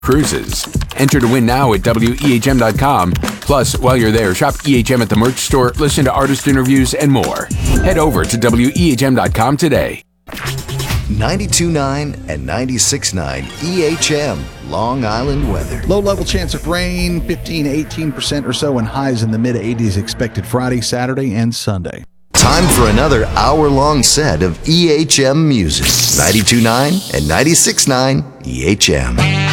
cruises. Enter to win now at WEHM.com. Plus, while you're there, shop EHM at the merch store, listen to artist interviews, and more. Head over to WEHM.com today. 92.9 and 96.9 EHM, Long Island weather. Low level chance of rain, 15 to 18% or so, and highs in the mid 80s expected Friday, Saturday, and Sunday. Time for another hour-long set of EHM music. 92.9 and 96.9 EHM.